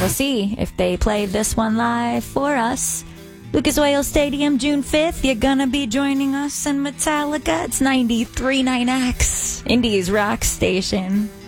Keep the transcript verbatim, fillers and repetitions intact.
We'll see if they play this one live for us. Lucas Oil Stadium, June fifth. You're gonna be joining us in Metallica. It's ninety-three point nine X, Indy's rock station.